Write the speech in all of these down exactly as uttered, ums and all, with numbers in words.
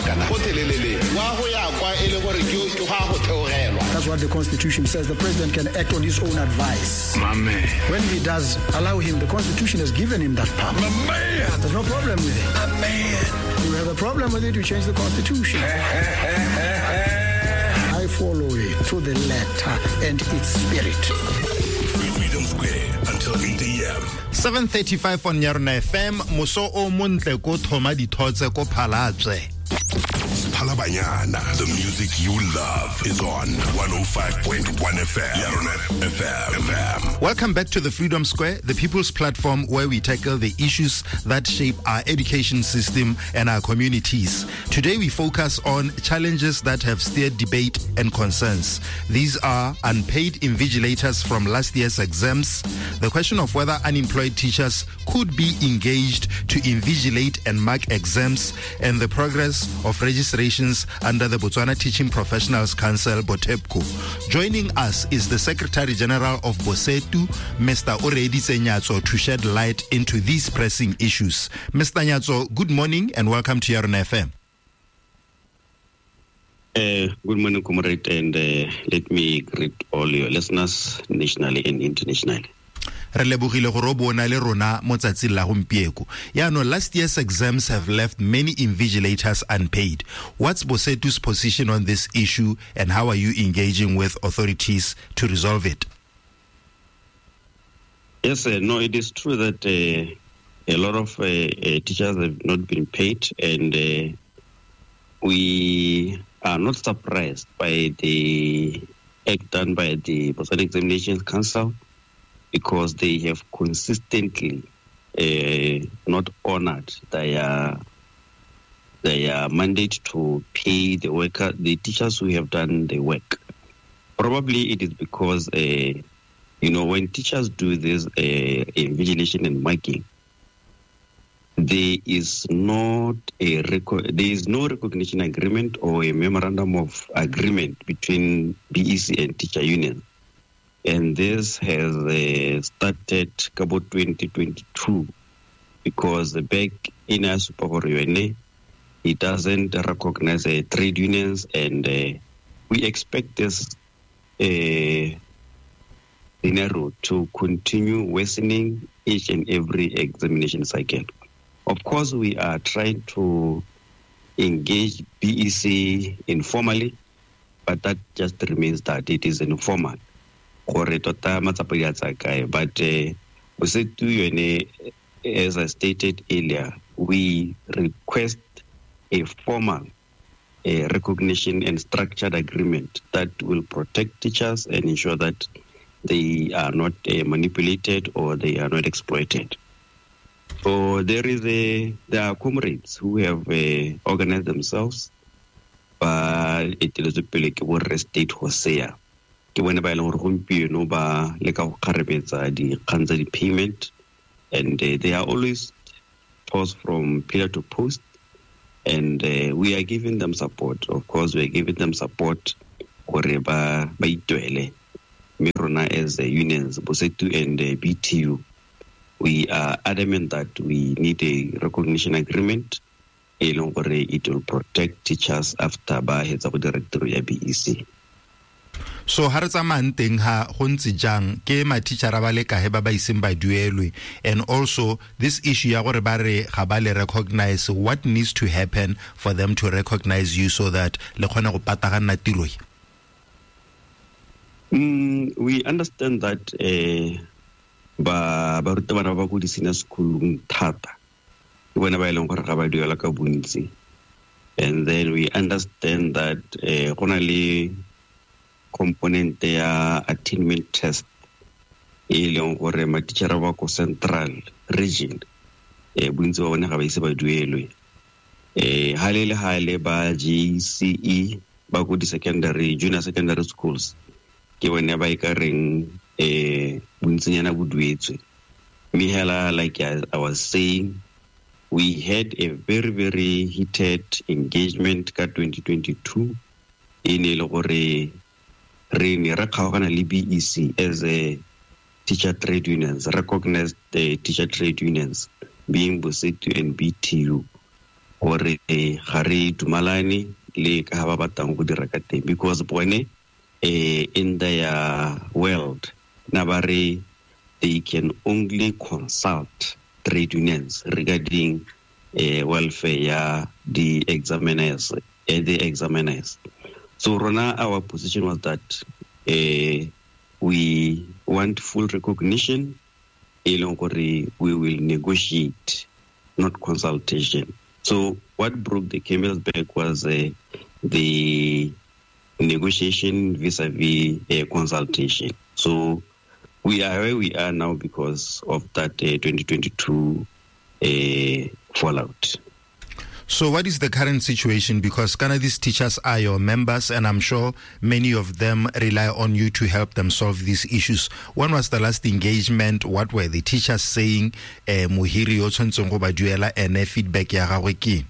kana go telelele wa go ya kwa ele gore ke ke ga go theogelwa. That's what the Constitution says. The president can act on his own advice. Mame. When he does allow him, the Constitution has given him that power. Man. There's no problem with it. Man. You have a problem with it, you change the Constitution. I follow it to the letter and its spirit. Freedom Square until eight a.m. seven thirty-five on Yarona F M. Muso o montle ko thoma dithotse ko Phalatswe. Palabanyana, the music you love is on one oh five point one F M. Yarona F M. Welcome back to the Freedom Square, the people's platform where we tackle the issues that shape our education system and our communities. Today we focus on challenges that have stirred debate and concerns. These are unpaid invigilators from last year's exams, the question of whether unemployed teachers could be engaged to invigilate and mark exams, and the progress of registrations under the Botswana Teaching Professionals Council, BOTEPCO. Joining us is the Secretary General of BOSETU, Mister Oreditse Nyatso, to shed light into these pressing issues. Mister Nyatso, good morning and welcome to Yarona F M. Uh, good morning, comrade, and uh, let me greet all your listeners nationally and internationally. Re lebogile go ro bona le rona mo tsatsing la gompieko. Yaano, last year's exams have left many invigilators unpaid. What's Bosetu's position on this issue, and how are you engaging with authorities to resolve it? Yes, uh, no, it is true that uh, a lot of uh, uh, teachers have not been paid, and uh, we are not surprised by the act done by the Botswana Examinations Council, because they have consistently uh, not honored their their mandate to pay the worker, the teachers who have done the work. Probably it is because, uh, you know, when teachers do this uh, invigilation and marking, there is not a reco- there is no recognition agreement or a memorandum of agreement between B E C and teacher union. And this has uh, started about twenty twenty-two, because the back in a supervisory, it doesn't recognize uh, trade unions, and uh, we expect this uh, scenario to continue worsening each and every examination cycle. Of course, we are trying to engage B E C informally, but that just remains that it is informal. But uh, as I stated earlier, we request a formal a recognition and structured agreement that will protect teachers and ensure that they are not uh, manipulated or they are not exploited. So there is a there are comrades who have uh, organized themselves, but it is a state Hosea. Ke bona ba ile gore gompieno ba le ka go kgarebetsa di kgang tsa di payment, and uh, they are always tossed from pillar to post, and uh, we are giving them support. Of course, we are giving them support gore ba ba itwele me rona as the unions Bosetu and uh, B T U. We are adamant that we need a recognition agreement e leng gore it will protect teachers after ba hetsa go directory ya B E C. So ha re tsamang teng ha go ntse jang ke ma teacher ba le kae ba ba iseng ba duelwe, and also this issue ya gore ba re ga ba le recognize, what needs to happen for them to recognize you so that le khona go patagana tiro e? Mm, we understand that uh, ba ba ruta bana ba go di senior school thata ke bona ba ileng gore ga ba duela ka bontsi, and then we understand that uh, gona le component ya attainment test e leng gore ma teacher ba ko central region e bontsi ba bona ga ba ise ba duelwe e hale le hale ba G C E ba go di secondary junior secondary schools ke bona ba ikareng e bontsi nyana bo duetswe. Me hela, like I, I was saying, we had a very very heated engagement ka twenty twenty-two in e le gore re ne ra kgaogana le B E C as a teacher trade unions, recognized the teacher trade unions being Bosetu and B T U, gore ga re dumalane le ka ba batang go dira ka teng, because bone uh, in their world nabare they can only consult trade unions regarding uh, welfare ya the examiners uh, the examiners. So Rona, our position was that uh, we want full recognition. We will negotiate, not consultation. So what broke the camel's back was uh, the negotiation vis-a-vis uh, consultation. So we are where we are now because of that uh, twenty twenty-two uh, fallout. So what is the current situation? Because kind of these teachers are your members, and I'm sure many of them rely on you to help them solve these issues. When was the last engagement? What were the teachers saying? Muhiri o tshwantseng go ba duela ene feedback ya gagwe ke?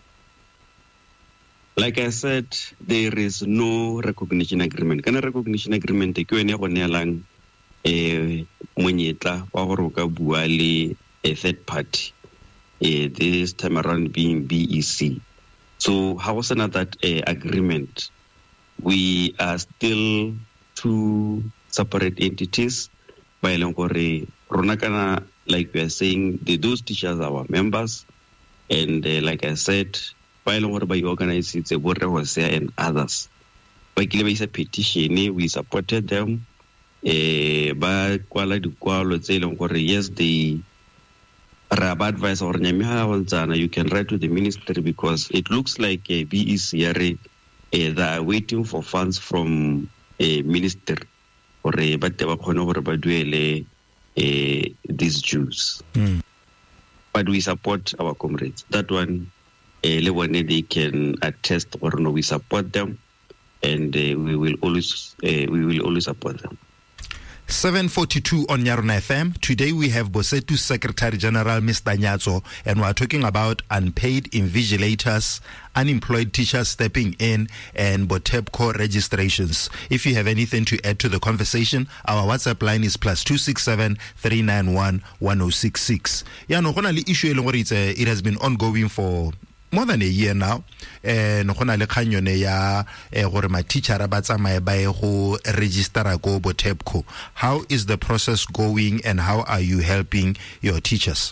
Like I said, there is no recognition agreement. Kana recognition agreement ke yone go neelang eh monyetla wa gore o ka bua le a third party. Uh, this time around being B E C. So how was another uh, agreement? We are still two separate entities. By Longore, Ronakana, like we are saying, the, those teachers are our members. And uh, like I said, by Longore, by organize it's a water was there and others. By Kilabisa petition, we supported them. Uh, by Kuala du Kuala, say Longore, yes, they advice or you can write to the ministry, because it looks like a B E C R A uh, they are waiting for funds from a minister or a but they were uh, these Jews. Mm. But we support our comrades. That one uh, they can attest or no, we support them, and uh, we will always uh, we will always support them. seven forty-two on Yarona F M. Today we have Bosetu's Secretary General, Mister Nyatso, and we are talking about unpaid invigilators, unemployed teachers stepping in, and Botepco registrations. If you have anything to add to the conversation, our WhatsApp line is plus two six seven, three nine one, one oh six six. Yeah, no, issue it has been ongoing for more than a year now. Eh no gona le khanyone ya gore ma teacher ba tsamaye ba go register go Botepco. How is the process going, and how are you helping your teachers?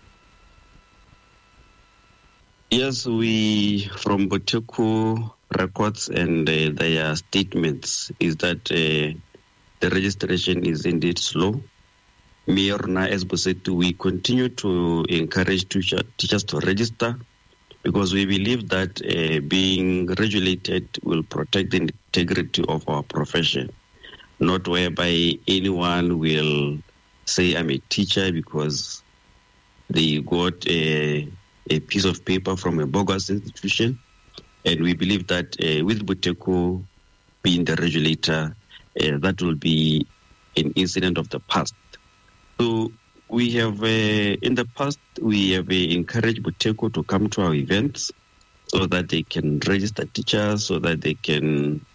Yes, we from Botepco records and uh, their statements is that uh, the registration is indeed slow. Mayor na as Bosetu, we continue to encourage teacher, teachers to register, because we believe that uh, being regulated will protect the integrity of our profession, not whereby anyone will say I'm a teacher because they got a, a piece of paper from a bogus institution. And we believe that uh, with Botepco being the regulator, uh, that will be an incident of the past. So we have, uh, in the past, we have uh, encouraged Botepco to come to our events so that they can register teachers, so that they can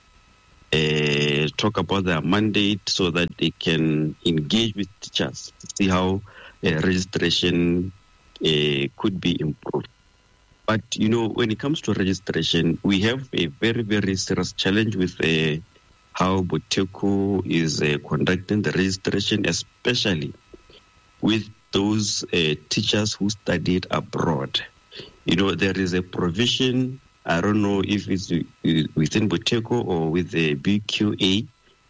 uh, talk about their mandate, so that they can engage with teachers, see how uh, registration uh, could be improved. But, you know, when it comes to registration, we have a very, very serious challenge with uh, how Botepco is uh, conducting the registration, especially with those uh, teachers who studied abroad. You know, there is a provision, I don't know if it's within Botepco or with the B Q A,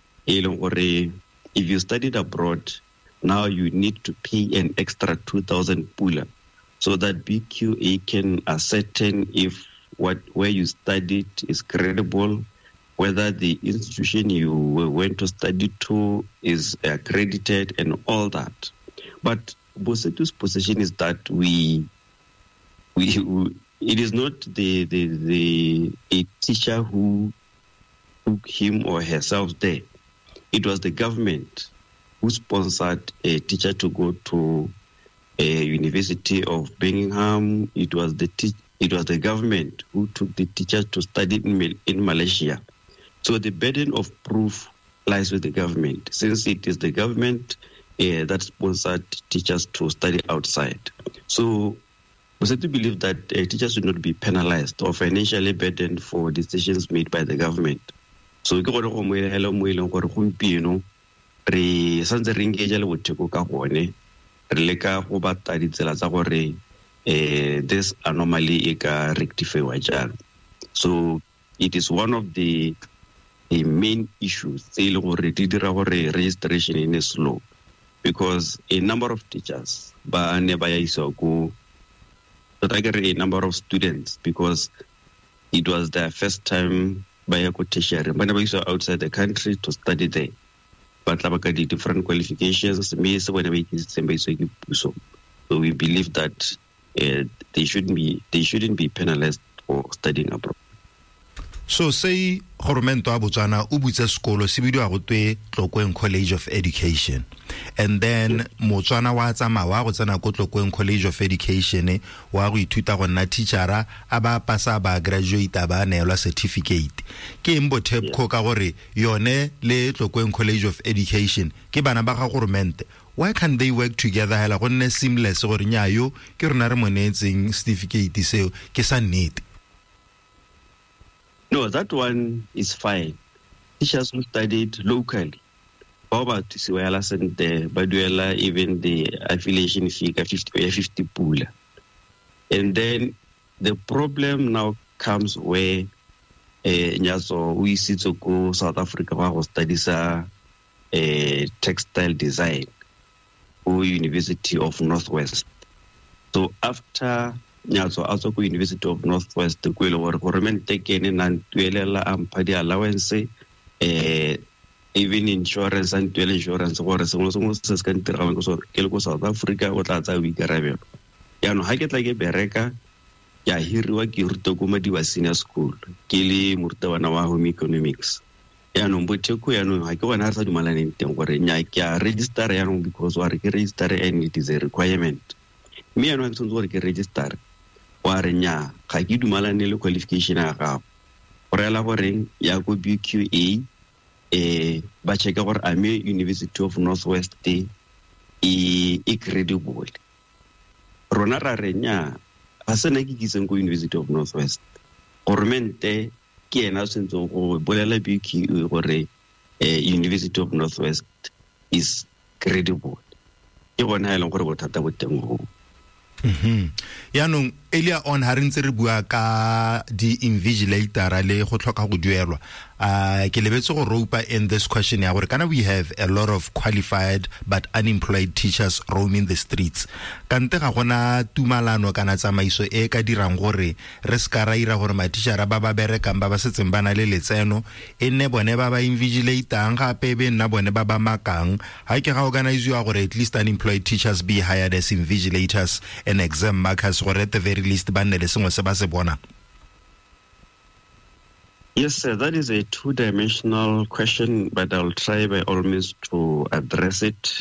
or a, if you studied abroad, now you need to pay an extra two thousand pula, so that B Q A can ascertain if what where you studied is credible, whether the institution you went to study to is accredited and all that. But Bosetu's position is that we, we, we it is not the, the, the a teacher who took him or herself there. It was the government who sponsored a teacher to go to a University of Birmingham. It was the te- it was the government who took the teacher to study in, in Malaysia. So the burden of proof lies with the government, since it is the government Uh, that sponsored teachers to study outside. So we said to believe that uh, teachers should not be penalized or financially burdened for decisions made by the government. So ke gore go mo ile mo ile gore gompieno re santse re engage le botheko ka gone re leka go batla ditsela tsa gore eh this anomaly e ka rectify wa jang. So it is one of the the main issues tse ile gore di dira gore registration in is slow, because a number of teachers ba ne ba ya iso go that I get a number of students, because it was their first time by a tertiary. But never used outside the country to study there. But like the different qualifications, so we believe that uh, they shouldn't be they shouldn't be penalized for studying abroad. So say Goromento a Botswana o butse sekolo se bidiwa go twe Tlokwen College of Education, and then Motswana wa tsamaya wa go tsena go Tlokwen College of Education wa go ithuta go nna teachera a ba pasa ba graduate ba neelwa certificate. Ke mbo tepco ka gore yone le Tlokwen College of Education ke bana ba ga Goromento. Why can't they work together hela go nne seamless gore nyayo ke rena re monetseng certificate seo ke sa nnete? No, that one is fine. Teachers who studied locally, about to see where sent the Baduela, even the affiliation fee, fifty, fifty pool. And then the problem now comes where Nyaso, we see to go South Africa, who studies a textile design or University of Northwest. So after Nyaso also go University of Northwest the kwelo gore government taken and tuelela ampadi allowance eh even insurance and tuel insurance gore sengwe sengwe se se ka ntirago go so ke le go South Africa go tla tsa o ikarabelo ya no ha ke tla ke bereka ya hiriwa ke ruta go madiwa senior school ke le moruta wana wa home economics ya no mboteko ya no ha ke bona re sa dumalaneng teng gore nya ke a register ya no because wa re ke register and it is a requirement me ya no ke tsontswe gore ke register wa re nya ga ke dumalane le qualification ya gago gore la gore ya go B Q A eh ba cheka gore a me University of Northwest e e credible rona ra re nya a sena ke kiseng go University of Northwest government ke ena sentse go bolela B Q A gore eh University of Northwest is credible ke bona ile gore bothata bo teng go. Mhm. Yaanong elia on ha re ntse re bua ka di invigilator le go tlhoka go duelwa. Uh, ke lebetse go ropa in this question ya gore kana we have a lot of qualified but unemployed teachers roaming the streets. Kante ga gona tumalano kana tsamaiso e ka dirang gore re ska ra ira gore ma teacher ba ba berekang ba ba setseng bana le letseno e nne bone ba ba invigilator gape be nna bone ba ba makang ha ke ga organize ya gore at least unemployed teachers be hired as invigilators and exam markers gore at the very least ba nne le sengwe se ba se bona. Yes, sir, that is a two-dimensional question, but I'll try by all means to address it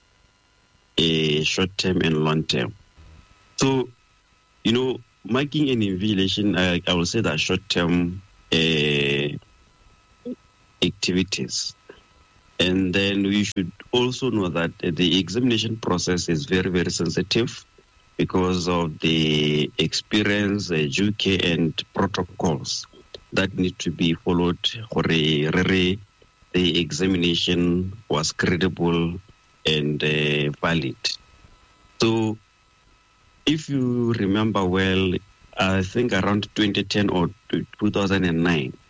a short-term and long-term. So, you know, marking an invigilation, I, I will say that short-term uh, activities. And then we should also know that the examination process is very, very sensitive because of the experience, uh, G K, and protocols that need to be followed for a, the examination was credible and uh, valid. So if you remember well, I think around twenty ten or two thousand nine,